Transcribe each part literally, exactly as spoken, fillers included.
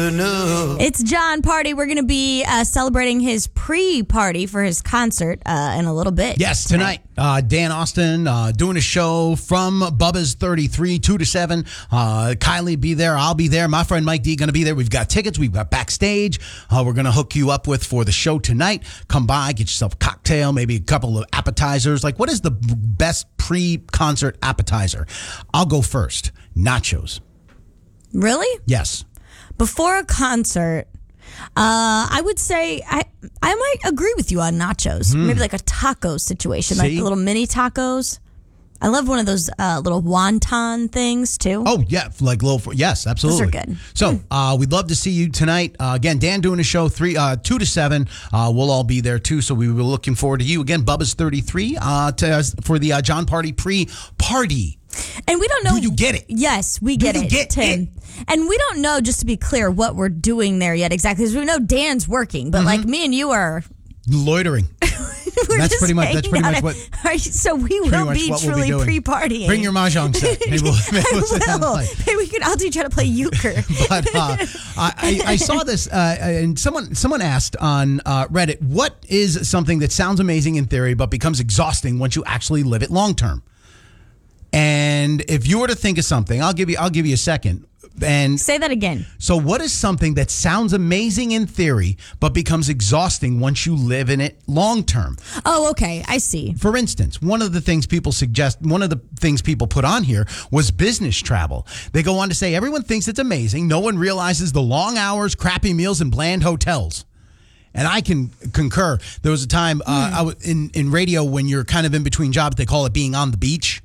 It's John Party. We're going to be uh, celebrating his pre-party for his concert uh, in a little bit. Yes, tonight. Uh, Dan Austin uh, doing a show from Bubba's thirty-three, two to seven. Uh, Kylie be there. I'll be there. My friend Mike D going to be there. We've got tickets. We've got backstage. Uh, we're going to hook you up with for the show tonight. Come by, get yourself a cocktail, maybe a couple of appetizers. Like, what is the best pre-concert appetizer? I'll go first. Nachos. Really? Yes. Before a concert, uh, I would say I I might agree with you on nachos. Mm. Maybe like a taco situation, See? like little mini tacos. I love one of those uh, little wonton things too. Oh, yeah. Like little, yes, absolutely. Those are good. So uh, we'd love to see you tonight. Uh, again, Dan doing a show three, uh, two to seven. Uh, we'll all be there too. So we were looking forward to you. Again, Bubba's thirty-three uh, to, for the uh, John Party pre-party. And we don't know. Do you get it? Yes, we get Do you it, get Tim. it? And we don't know, just to be clear, what we're doing there yet exactly. Because we know Dan's working, but Mm-hmm. like me and you are Loitering. we're That's just pretty much- that's hanging pretty much out. what- All right, so we will much be what we'll be truly doing. pre-partying. Bring your mahjong set. Maybe we'll, maybe we'll sit down and I will. play. Maybe we could. I'll teach you how to play euchre. But uh, I, I I saw this, uh, and someone someone asked on uh, Reddit, what is something that sounds amazing in theory but becomes exhausting once you actually live it long term? And if you were to think of something, I'll give you I'll give you a second. And Say that again. so what is something that sounds amazing in theory but becomes exhausting once you live in it long term? Oh, okay. I see. For instance, one of the things people suggest, one of the things people put on here was business travel. They go on to say everyone thinks it's amazing. No one realizes the long hours, crappy meals, and bland hotels. And I can concur. There was a time uh, I was in, in radio when you're kind of in between jobs, they call it being on the beach.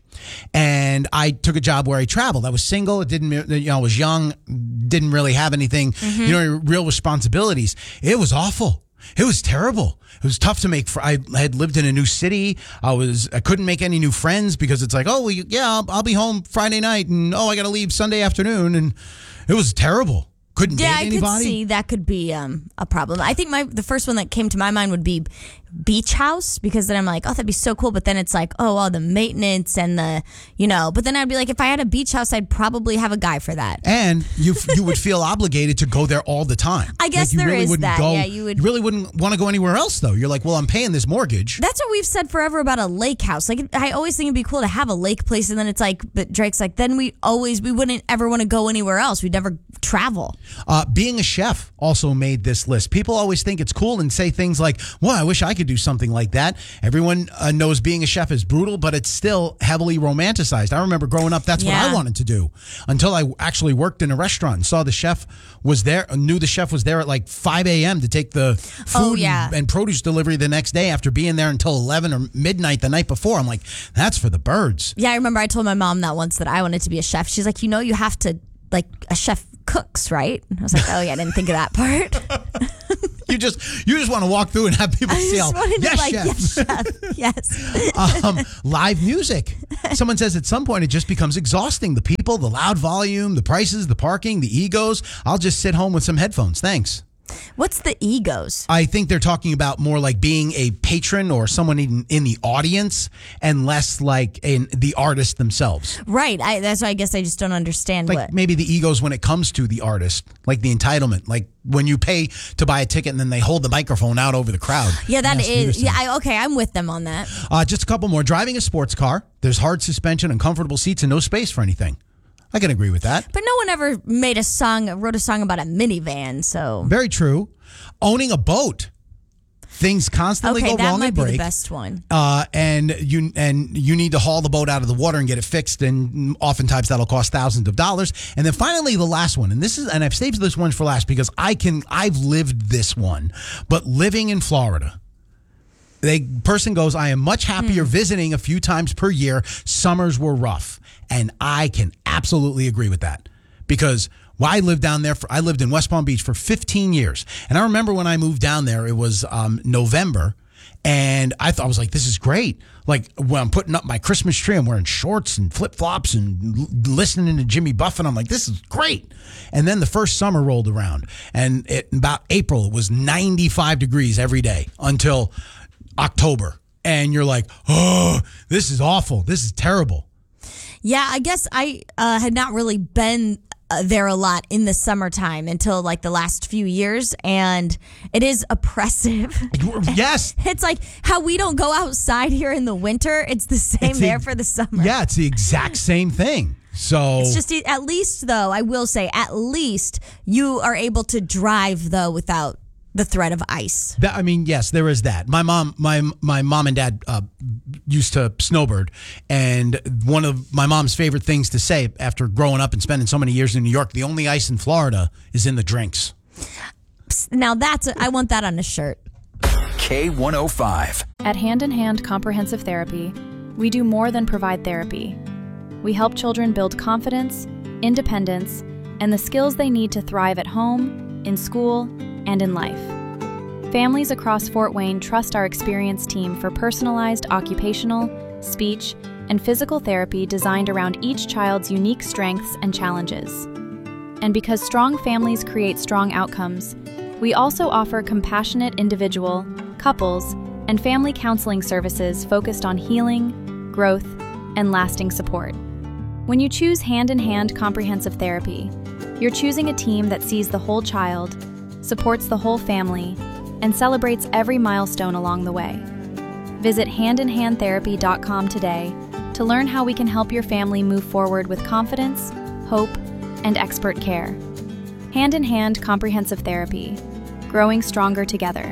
And I took a job where I traveled. I was single. It didn't, you know, I was young, didn't really have anything, you know, real responsibilities. It was awful. It was terrible. It was tough to make. Fr- I had lived in a new city. I was. I couldn't make any new friends because it's like, oh, well, yeah, I'll, I'll be home Friday night, and oh, I got to leave Sunday afternoon, and it was terrible. Couldn't Yeah, date I anybody. could see that could be um, a problem. I think my the first one that came to my mind would be beach house, because then I'm like, oh, that'd be so cool. But then it's like, oh, all the maintenance and the, you know. But then I'd be like, if I had a beach house, I'd probably have a guy for that. And you you would feel obligated to go there all the time. I guess like you there really is wouldn't that. Go, Yeah, you would- really wouldn't want to go anywhere else though. You're like, well, I'm paying this mortgage. That's what we've said forever about a lake house. Like, I always think it'd be cool to have a lake place, and then it's like, but Drake's like, then we always we wouldn't ever want to go anywhere else. We'd never travel. Uh, being a chef also made this list. People always think it's cool and say things like, well, I wish I could do something like that. Everyone uh, knows being a chef is brutal, but it's still heavily romanticized. I remember growing up, that's Yeah. what I wanted to do until I actually worked in a restaurant and saw the chef was there, knew the chef was there at like five a.m. to take the food Oh, yeah. and, and produce delivery the next day after being there until eleven or midnight the night before. I'm like, that's for the birds. Yeah, I remember I told my mom that once, that I wanted to be a chef. She's like, you know, you have to, like, a chef cooks, right? And I was like, oh yeah, I didn't think of that part. You just you just want to walk through and have people I say, just wanted to yes, be like, chef. yes, chef. Yes. um, live music. Someone says at some point it just becomes exhausting. The people, the loud volume, the prices, the parking, the egos. I'll just sit home with some headphones. Thanks. What's the egos? I think they're talking about more like being a patron or someone in, in the audience and less like in the artist themselves. Right. I, that's why I guess I just don't understand Like what. maybe the egos when it comes to the artist, like the entitlement, like when you pay to buy a ticket and then they hold the microphone out over the crowd. Yeah, that And ask you to is. sing. Yeah, I, okay, I'm with them on that. Uh, just a couple more. Driving a sports car. There's hard suspension, uncomfortable seats, and no space for anything. I can agree with that. But no one ever made a song, wrote a song about a minivan. So Very true. Owning a boat. Things constantly okay, go that wrong might and be break. the best one. Uh, and you and you need to haul the boat out of the water and get it fixed, and oftentimes that'll cost thousands of dollars. And then finally, the last one, and this is, and I've saved this one for last because I can, I've lived this one, but living in Florida. The person goes, I am much happier Hmm. visiting a few times per year. Summers were rough. And I can absolutely agree with that because well, I lived down there. For, I lived in West Palm Beach for fifteen years. And I remember when I moved down there, it was um, November. And I thought, I was like, this is great. Like when I'm putting up my Christmas tree, I'm wearing shorts and flip flops and l- listening to Jimmy Buffett. I'm like, this is great. And then the first summer rolled around. And it, about April, it was ninety-five degrees every day until October. And you're like, oh, this is awful. This is terrible. Yeah, I guess I uh, had not really been uh, there a lot in the summertime until like the last few years, and it is oppressive. Yes. It's like how we don't go outside here in the winter. It's the same It's there the- for the summer. Yeah, it's the exact same thing. So It's just at least, though, I will say, at least you are able to drive, though, without the threat of ice. That, I mean, yes, there is that. My mom, my my mom and dad uh, used to snowbird, and one of my mom's favorite things to say after growing up and spending so many years in New York, the only ice in Florida is in the drinks. Now that's a, I want that on a shirt. K one oh five. At Hand in Hand Comprehensive Therapy, we do more than provide therapy. We help children build confidence, independence, and the skills they need to thrive at home, in school, and in life. Families across Fort Wayne trust our experienced team for personalized occupational, speech, and physical therapy designed around each child's unique strengths and challenges. And because strong families create strong outcomes, we also offer compassionate individual, couples, and family counseling services focused on healing, growth, and lasting support. When you choose Hand in Hand Comprehensive Therapy, you're choosing a team that sees the whole child, supports the whole family, and celebrates every milestone along the way. Visit hand in hand therapy dot com today to learn how we can help your family move forward with confidence, hope, and expert care. Hand in Hand Comprehensive Therapy, growing stronger together.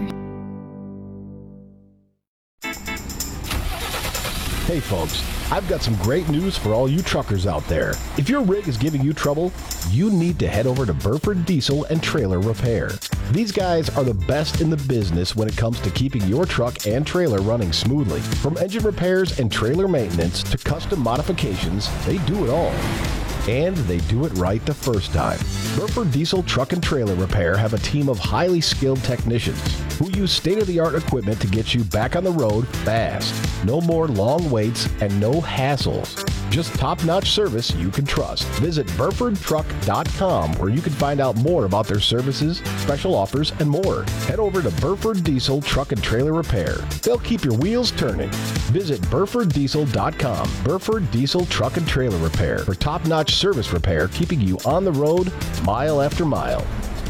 Hey folks, I've got some great news for all you truckers out there. If your rig is giving you trouble, you need to head over to Burford Diesel and Trailer Repair. These guys are the best in the business when it comes to keeping your truck and trailer running smoothly. From engine repairs and trailer maintenance to custom modifications, they do it all. And they do it right the first time. Burford Diesel Truck and Trailer Repair have a team of highly skilled technicians who use state-of-the-art equipment to get you back on the road fast. No more long waits and no hassles. Just top-notch service you can trust. Visit burford truck dot com where you can find out more about their services, special offers, and more. Head over to Burford Diesel Truck and Trailer Repair. They'll keep your wheels turning. Visit burford diesel dot com. Burford Diesel Truck and Trailer Repair for top-notch service repair, keeping you on the road mile after mile.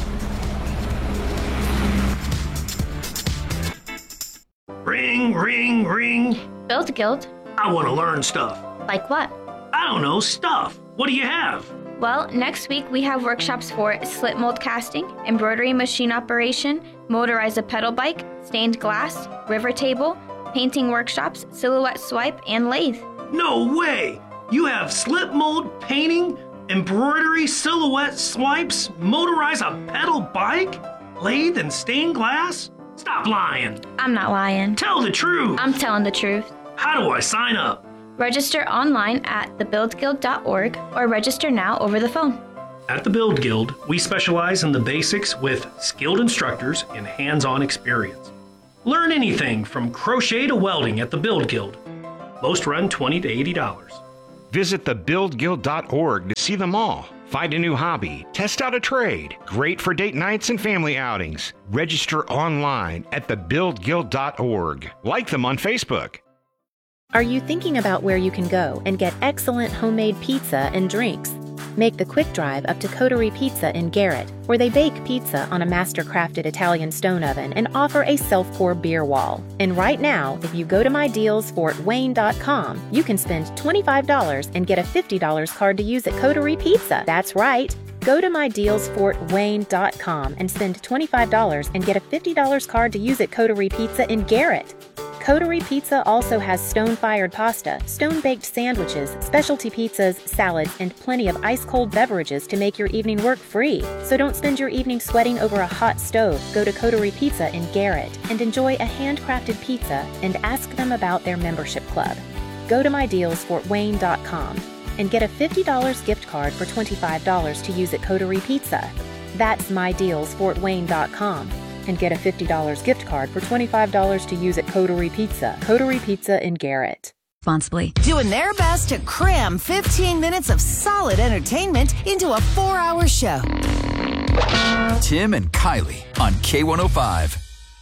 Ring, ring, ring. Build Guild. I want to learn stuff. Like what? I don't know, stuff. What do you have? Well, next week we have workshops for slip mold casting, embroidery machine operation, motorize a pedal bike, stained glass, river table, painting workshops, silhouette swipe, and lathe. No way! You have slip mold, painting, embroidery, silhouette swipes, motorize a pedal bike, lathe, and stained glass? Stop lying. I'm not lying. Tell the truth. I'm telling the truth. How do I sign up? Register online at the build guild dot org or register now over the phone. At the Build Guild, we specialize in the basics with skilled instructors and hands-on experience. Learn anything from crochet to welding at the Build Guild. Most run twenty to eighty dollars. Visit the build guild dot org to see them all. Find a new hobby, test out a trade. Great for date nights and family outings. Register online at the build guild dot org. Like them on Facebook. Are you thinking about where you can go and get excellent homemade pizza and drinks? Make the quick drive up to Coterie Pizza in Garrett, where they bake pizza on a master-crafted Italian stone oven and offer a self-pour beer wall. And right now, if you go to my deals fort wayne dot com, you can spend twenty-five dollars and get a fifty dollars card to use at Coterie Pizza. That's right. Go to my deals fort wayne dot com and spend twenty-five dollars and get a fifty dollars card to use at Coterie Pizza in Garrett. Coterie Pizza also has stone-fired pasta, stone-baked sandwiches, specialty pizzas, salads, and plenty of ice-cold beverages to make your evening work free. So don't spend your evening sweating over a hot stove. Go to Coterie Pizza in Garrett and enjoy a handcrafted pizza and ask them about their membership club. Go to my deals fort wayne dot com and get a fifty dollars gift card for twenty-five dollars to use at Coterie Pizza. That's my deals fort wayne dot com. And get a fifty dollars gift card for twenty-five dollars to use at Coterie Pizza. Coterie Pizza in Garrett. Responsibly. Doing their best to cram fifteen minutes of solid entertainment into a four-hour show. Tim and Kylie on K one oh five.